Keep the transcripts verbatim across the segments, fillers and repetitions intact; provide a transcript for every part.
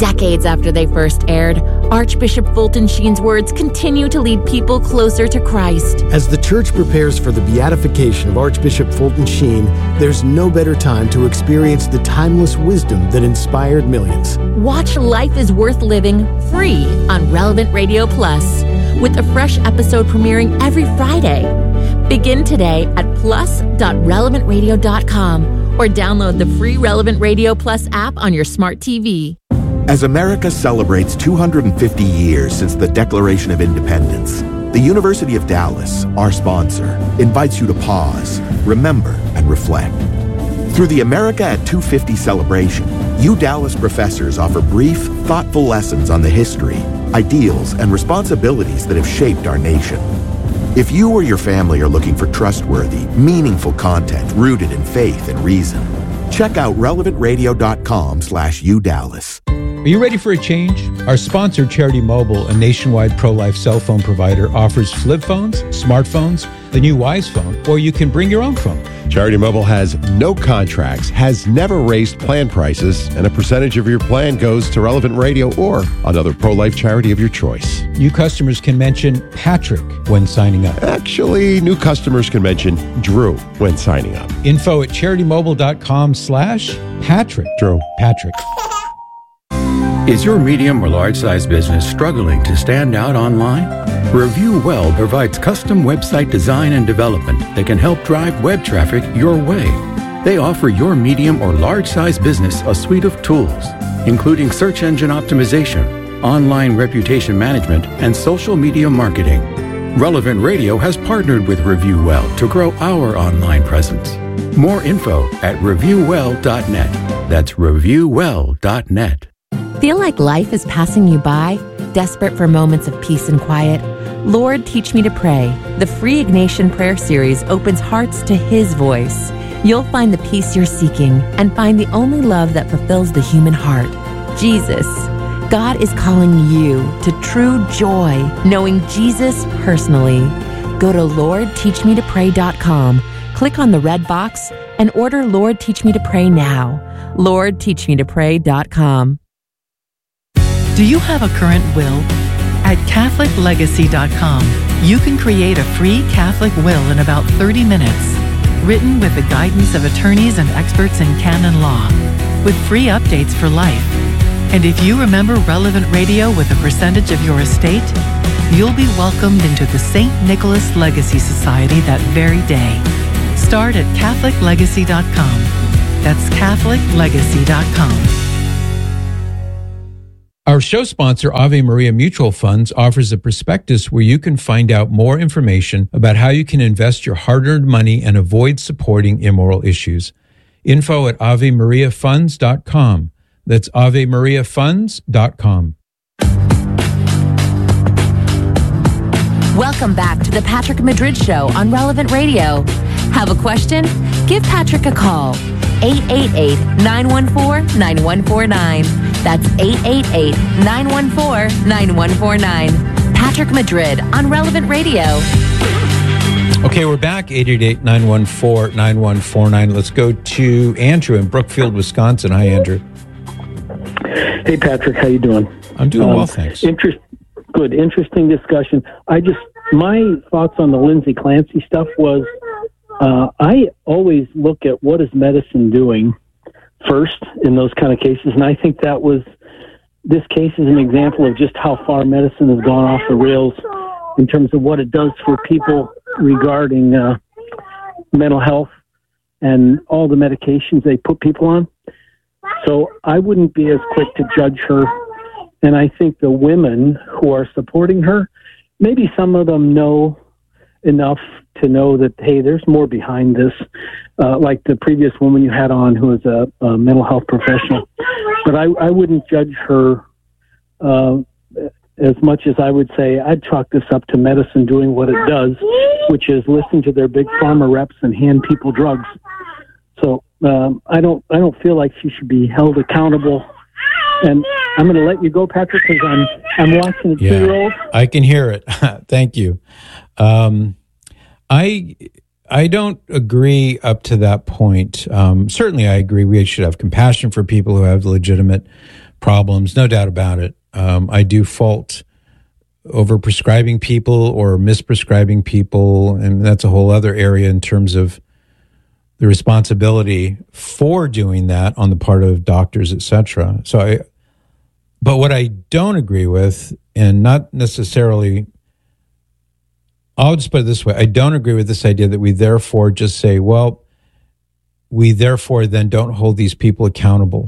Decades after they first aired, Archbishop Fulton Sheen's words continue to lead people closer to Christ. As the church prepares for the beatification of Archbishop Fulton Sheen, there's no better time to experience the timeless wisdom that inspired millions. Watch Life is Worth Living free on Relevant Radio Plus, with a fresh episode premiering every Friday. Begin today at plus dot relevant radio dot com or download the free Relevant Radio Plus app on your smart T V. As America celebrates two hundred fifty years since the Declaration of Independence, the University of Dallas, our sponsor, invites you to pause, remember, and reflect. Through the America at two fifty celebration, U Dallas professors offer brief, thoughtful lessons on the history, ideals, and responsibilities that have shaped our nation. If you or your family are looking for trustworthy, meaningful content rooted in faith and reason, check out relevant radio dot com slash U Dallas. Are you ready for a change? Our sponsor, Charity Mobile, a nationwide pro-life cell phone provider, offers flip phones, smartphones, the new Wise phone, or you can bring your own phone. Charity Mobile has no contracts, has never raised plan prices, and a percentage of your plan goes to Relevant Radio or another pro-life charity of your choice. New customers can mention Patrick when signing up. Actually, new customers can mention Drew when signing up. Info at charitymobile.com slash Patrick. Drew. Patrick. Is your medium or large-size business struggling to stand out online? Review Well provides custom website design and development that can help drive web traffic your way. They offer your medium or large-size business a suite of tools, including search engine optimization, online reputation management, and social media marketing. Relevant Radio has partnered with Review Well to grow our online presence. More info at review well dot net. That's review well dot net. Feel like life is passing you by? Desperate for moments of peace and quiet? Lord, Teach Me to Pray. The free Ignatian prayer series opens hearts to His voice. You'll find the peace you're seeking and find the only love that fulfills the human heart, Jesus. God is calling you to true joy, knowing Jesus personally. Go to lord teach me to pray dot com, click on the red box, and order Lord, Teach Me to Pray now. lord teach me to pray dot com. Do you have a current will? At catholic legacy dot com, you can create a free Catholic will in about thirty minutes, written with the guidance of attorneys and experts in canon law, with free updates for life. And if you remember Relevant Radio with a percentage of your estate, you'll be welcomed into the Saint Nicholas Legacy Society that very day. Start at catholic legacy dot com. That's catholic legacy dot com. Our show sponsor, Ave Maria Mutual Funds, offers a prospectus where you can find out more information about how you can invest your hard-earned money and avoid supporting immoral issues. Info at ave maria funds dot com. That's ave maria funds dot com. Welcome back to the Patrick Madrid Show on Relevant Radio. Have a question? Give Patrick a call. eight eight eight, nine one four, nine one four nine. That's eight eight eight, nine one four, nine one four nine. Patrick Madrid on Relevant Radio. Okay, we're back, eight eight eight, nine one four, nine one four nine. Let's go to Andrew in Brookfield, Wisconsin. Hi, Andrew. Hey, Patrick. How you doing? I'm doing um, well, thanks. Interest, good. Interesting discussion. I just, my thoughts on the Lindsay Clancy stuff was, uh, I always look at what is medicine doing first in those kind of cases. And I think that was, this case is an example of just how far medicine has gone off the rails in terms of what it does for people regarding uh, mental health and all the medications they put people on. So I wouldn't be as quick to judge her. And I think the women who are supporting her, maybe some of them know enough to know that, hey, there's more behind this, uh, like the previous woman you had on who is a, a mental health professional. But I, I wouldn't judge her uh, as much as I would say I'd chalk this up to medicine doing what it does, which is listen to their big pharma reps and hand people drugs. So um, I don't I don't feel like she should be held accountable. And I'm going to let you go, Patrick, because I'm, I'm watching a two-year-old. I can hear it. Thank you. Um, I I don't agree up to that point. Um, certainly, I agree we should have compassion for people who have legitimate problems, no doubt about it. Um, I do fault overprescribing people or misprescribing people, and that's a whole other area in terms of the responsibility for doing that on the part of doctors, et cetera. So I, but what I don't agree with, and not necessarily, I'll just put it this way, I don't agree with this idea that we therefore just say, well, we therefore then don't hold these people accountable.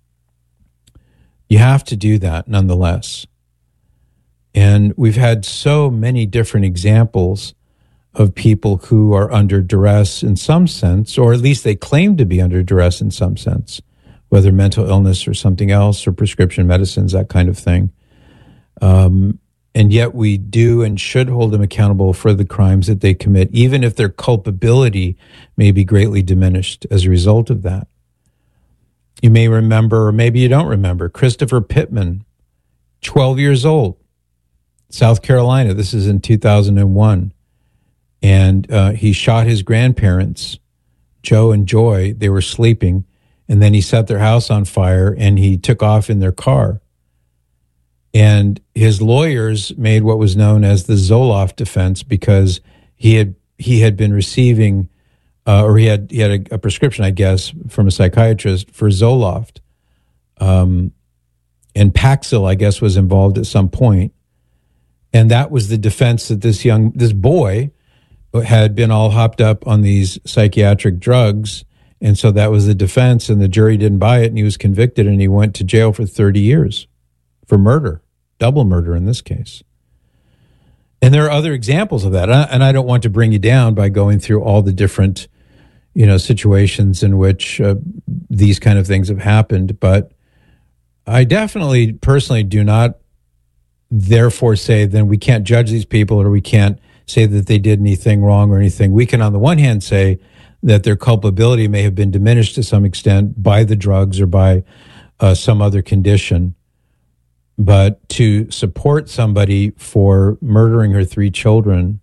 You have to do that nonetheless. And we've had so many different examples of people who are under duress in some sense, or at least they claim to be under duress in some sense, whether mental illness or something else, or prescription medicines, that kind of thing. Um, and yet we do and should hold them accountable for the crimes that they commit, even if their culpability may be greatly diminished as a result of that. You may remember, or maybe you don't remember, Christopher Pittman, twelve years old, South Carolina. This is in two thousand one. And uh, he shot his grandparents, Joe and Joy. They were sleeping. And then he set their house on fire and he took off in their car. And his lawyers made what was known as the Zoloft defense because he had he had been receiving, uh, or he had he had a, a prescription, I guess, from a psychiatrist for Zoloft. Um, and Paxil, I guess, was involved at some point. And that was the defense that this young, this boy had been all hopped up on these psychiatric drugs. And so that was the defense, and the jury didn't buy it, and he was convicted, and he went to jail for thirty years for murder, double murder in this case. And there are other examples of that. And I don't want to bring you down by going through all the different, you know, situations in which uh, these kind of things have happened. But I definitely personally do not therefore say then we can't judge these people, or we can't say that they did anything wrong or anything. We can, on the one hand, say that their culpability may have been diminished to some extent by the drugs or by uh, some other condition. But to support somebody for murdering her three children,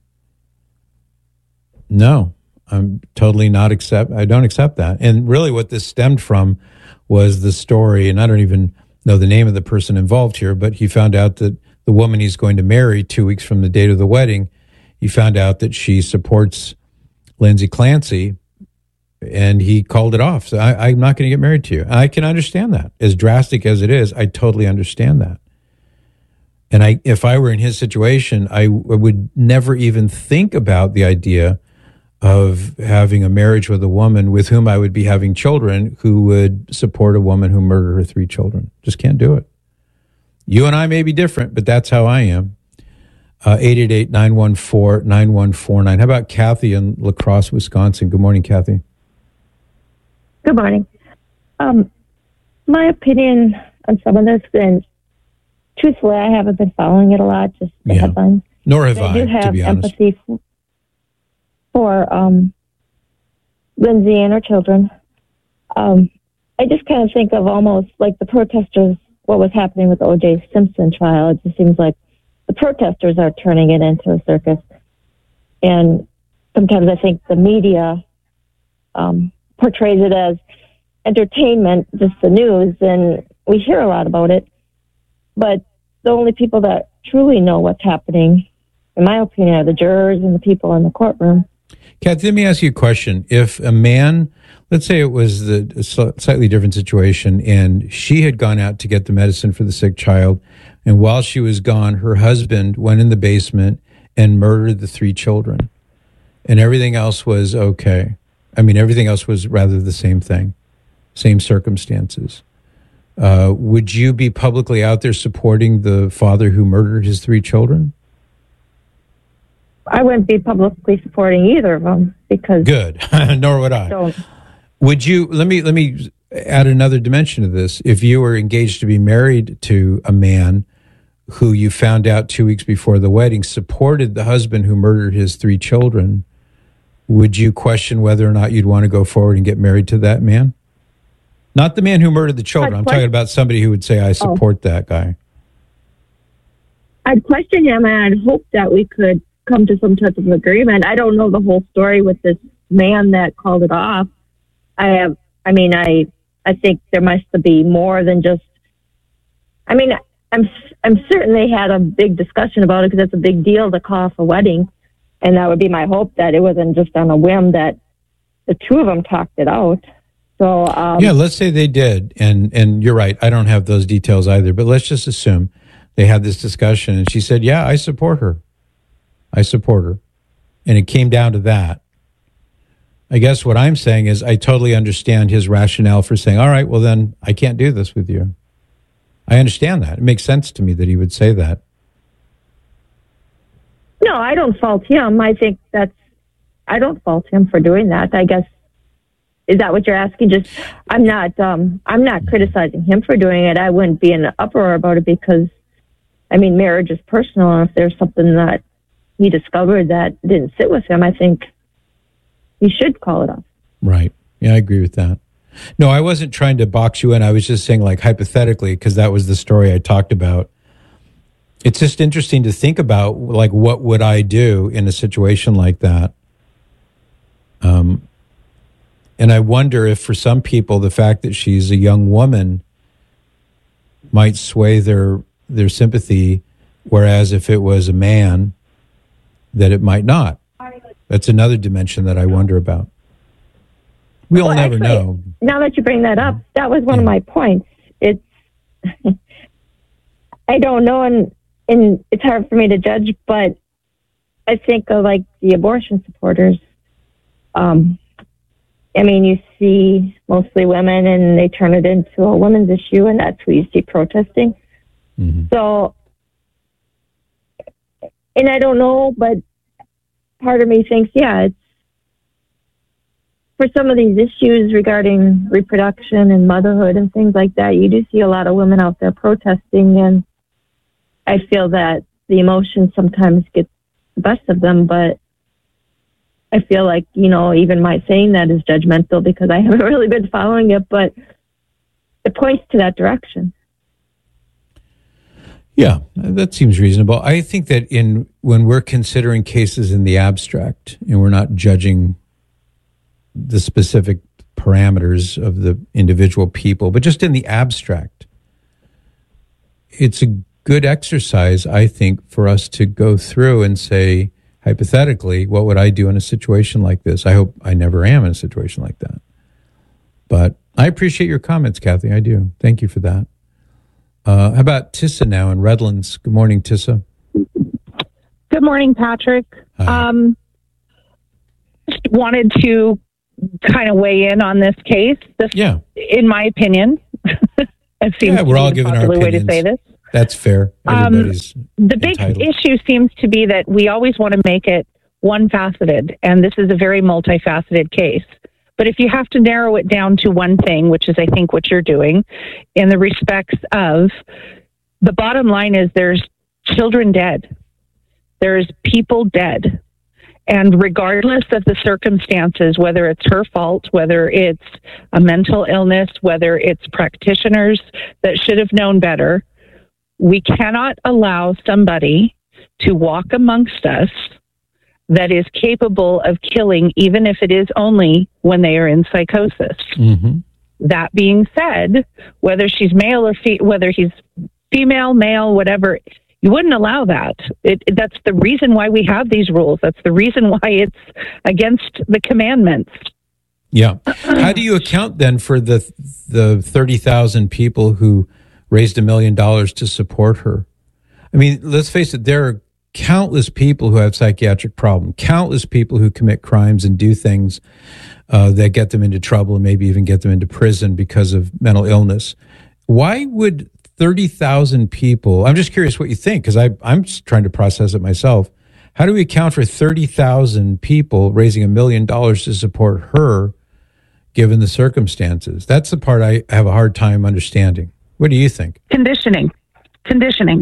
no, I'm totally not accept. I don't accept that. And really what this stemmed from was the story, and I don't even know the name of the person involved here, but he found out that the woman he's going to marry two weeks from the date of the wedding, he found out that she supports Lindsay Clancy, and he called it off. So I, I'm not going to get married to you. I can understand that. As drastic as it is, I totally understand that. And I, if I were in his situation, I w- would never even think about the idea of having a marriage with a woman with whom I would be having children who would support a woman who murdered her three children. Just can't do it. You and I may be different, but that's how I am. Uh, eight eight eight, nine one four, nine one four nine. How about Kathy in La Crosse, Wisconsin? Good morning, Kathy. Good morning. Um, my opinion on some of this, and truthfully, I haven't been following it a lot, just the yeah. headlines. Nor have I, I, do have to be honest. empathy for, for um, Lindsay and her children. Um, I just kind of think of almost like the protesters, what was happening with the O J Simpson trial. It just seems like the protesters are turning it into a circus. And sometimes I think the media um, portrays it as entertainment, just the news, and we hear a lot about it. But the only people that truly know what's happening, in my opinion, are the jurors and the people in the courtroom. Kathy, let me ask you a question. If a man, let's say it was the, a slightly different situation, and she had gone out to get the medicine for the sick child, and while she was gone, her husband went in the basement and murdered the three children, and everything else was okay. I mean, everything else was rather the same thing, same circumstances. Uh, would you be publicly out there supporting the father who murdered his three children? I wouldn't be publicly supporting either of them because good. Nor would I. Don't. Would you? Let me let me add another dimension to this. If you were engaged to be married to a man who you found out two weeks before the wedding supported the husband who murdered his three children, would you question whether or not you'd want to go forward and get married to that man? Not the man who murdered the children. I'd I'm question- talking about somebody who would say, I support oh. that guy. I'd question him, and I'd hope that we could come to some type of agreement. I don't know the whole story with this man that called it off. I have, I mean, I, I think there must be more than just, I mean, I'm, I'm certain they had a big discussion about it because it's a big deal to call off a wedding. And that would be my hope that it wasn't just on a whim that the two of them talked it out. So, um, yeah, let's say they did. And, and you're right. I don't have those details either, but let's just assume they had this discussion and she said, yeah, I support her. I support her. And it came down to that. I guess what I'm saying is I totally understand his rationale for saying, all right, well, then I can't do this with you. I understand that. It makes sense to me that he would say that. No, I don't fault him. I think that's, I don't fault him for doing that. I guess, is that what you're asking? Just, I'm not, um, I'm not criticizing him for doing it. I wouldn't be in an uproar about it because, I mean, marriage is personal. And if there's something that he discovered that didn't sit with him, I think he should call it off. Right. Yeah, I agree with that. No, I wasn't trying to box you in. I was just saying, like, hypothetically, because that was the story I talked about. It's just interesting to think about, like, what would I do in a situation like that? Um, and I wonder if for some people, the fact that she's a young woman might sway their their sympathy, whereas if it was a man, that it might not. That's another dimension that I wonder about. We'll well, never actually, know. Now that you bring that up, that was one yeah. of my points. It's, I don't know, and, and it's hard for me to judge, but I think of like the abortion supporters. Um, I mean, you see mostly women and they turn it into a women's issue, and that's who you see protesting. Mm-hmm. So, and I don't know, but part of me thinks, yeah, it's for some of these issues regarding reproduction and motherhood and things like that, you do see a lot of women out there protesting, and I feel that the emotions sometimes get the best of them, but I feel like, you know, even my saying that is judgmental because I haven't really been following it, but it points to that direction. Yeah, that seems reasonable. I think that in when we're considering cases in the abstract and we're not judging the specific parameters of the individual people, but just in the abstract, it's a good exercise, I think, for us to go through and say, hypothetically, what would I do in a situation like this? I hope I never am in a situation like that. But I appreciate your comments, Kathy. I do. Thank you for that. Uh, how about Tissa now in Redlands? Good morning, Tissa. Good morning, Patrick. Hi. Um, just wanted to kind of weigh in on this case. This, yeah. In my opinion, it seems yeah, we're to all be the giving our popular way to opinions. say this. That's fair. Everybody's um, the big entitled. issue seems to be that we always want to make it one-faceted, and this is a very multifaceted case. But if you have to narrow it down to one thing, which is I think what you're doing, in the respects of the bottom line is there's children dead. There's people dead. And regardless of the circumstances, whether it's her fault, whether it's a mental illness, whether it's practitioners that should have known better, we cannot allow somebody to walk amongst us that is capable of killing, even if it is only when they are in psychosis. Mm-hmm. That being said, whether she's male or fe- whether he's female, male, whatever, you wouldn't allow that. It, it, that's the reason why we have these rules. That's the reason why it's against the commandments. Yeah. How do you account then for the the thirty thousand people who raised a million dollars to support her? I mean, let's face it, there are countless people who have psychiatric problems, countless people who commit crimes and do things uh, that get them into trouble and maybe even get them into prison because of mental illness. Why would thirty thousand people, I'm just curious what you think, because I'm just trying to process it myself. How do we account for thirty thousand people raising a million dollars to support her given the circumstances? That's the part I have a hard time understanding. What do you think? Conditioning. Conditioning.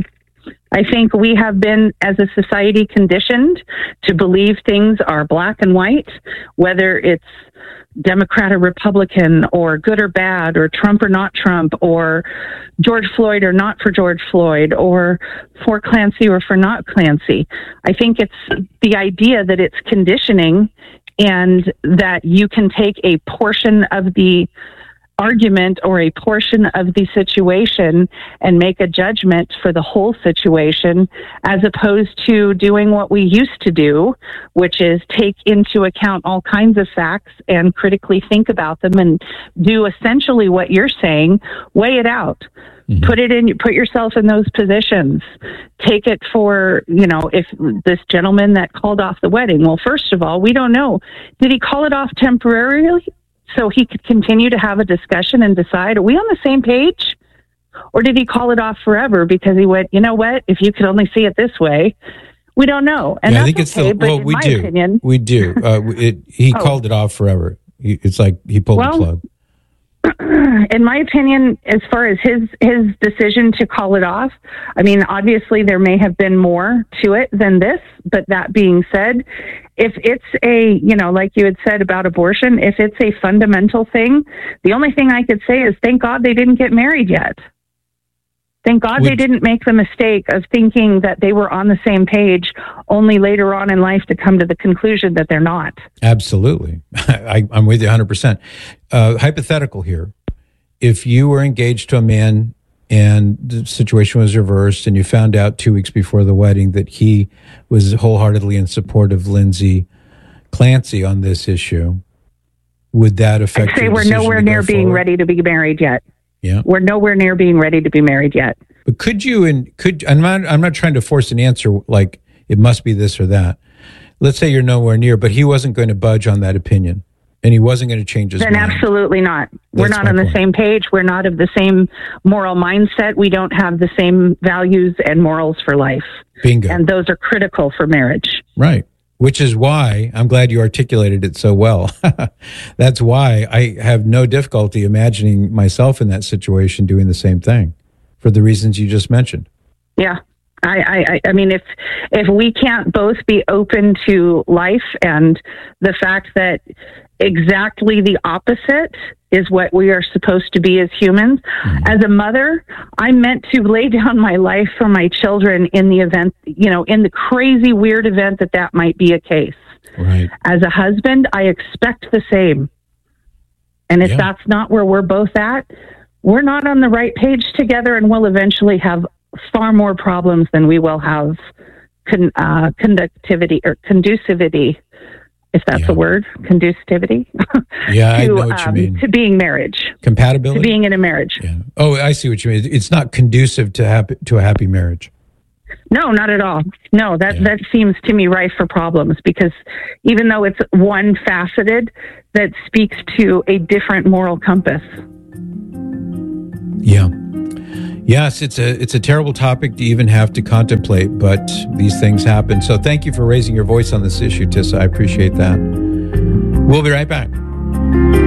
I think we have been, as a society, conditioned to believe things are black and white, whether it's Democrat or Republican, or good or bad, or Trump or not Trump, or George Floyd or not for George Floyd, or for Clancy or for not Clancy. I think it's the idea that it's conditioning, and that you can take a portion of the argument or a portion of the situation and make a judgment for the whole situation, as opposed to doing what we used to do, which is take into account all kinds of facts and critically think about them and do essentially what you're saying, weigh it out. Mm-hmm. Put it in, put yourself in those positions. Take it for, you know, if this gentleman that called off the wedding, well, first of all, we don't know. Did he call it off temporarily so he could continue to have a discussion and decide, are we on the same page? Or did he call it off forever because he went, you know what, if you could only see it this way? We don't know. And yeah, that's I think it's okay, the, but well, in we my do. opinion, we do. Uh, it, he oh. called it off forever. It's like he pulled well, the plug. In my opinion, as far as his his decision to call it off, I mean, obviously there may have been more to it than this. But that being said, if it's a, you know, like you had said about abortion, if it's a fundamental thing, the only thing I could say is thank God they didn't get married yet. Thank God Would, they didn't make the mistake of thinking that they were on the same page, only later on in life to come to the conclusion that they're not. Absolutely. I, I'm with you one hundred percent. Uh, hypothetical here. If you were engaged to a man and the situation was reversed and you found out two weeks before the wedding that he was wholeheartedly in support of Lindsay Clancy on this issue, would that affect I'd say your we're decision nowhere to go near being forward? ready to be married yet. Yeah. We're nowhere near being ready to be married yet. But could you, and could, I'm not, I'm not trying to force an answer like it must be this or that. Let's say you're nowhere near, but he wasn't going to budge on that opinion and he wasn't going to change his then mind. Then absolutely not. We're That's not on the point. same page. We're not of the same moral mindset. We don't have the same values and morals for life. Bingo. And those are critical for marriage. Right. Which is why I'm glad you articulated it so well. That's why I have no difficulty imagining myself in that situation doing the same thing for the reasons you just mentioned. Yeah. I, I, I mean, if if we can't both be open to life and the fact that exactly the opposite is what we are supposed to be as humans. Mm-hmm. As a mother, I'm meant to lay down my life for my children in the event, you know, in the crazy, weird event that that might be a case. Right. As a husband, I expect the same. And if yeah. that's not where we're both at, we're not on the right page together, and we'll eventually have far more problems than we will have con- uh, conductivity or conducivity. If that's yeah. a word, conductivity. Yeah, to, I know what um, you mean. To being marriage. Compatibility? To being in a marriage. Yeah. Oh, I see what you mean. It's not conducive to happy, to a happy marriage. No, not at all. No, that, yeah. that seems to me rife for problems, because even though it's one faceted, that speaks to a different moral compass. Yeah. Yes, it's a it's a terrible topic to even have to contemplate, but these things happen. So thank you for raising your voice on this issue, Tissa. I appreciate that. We'll be right back.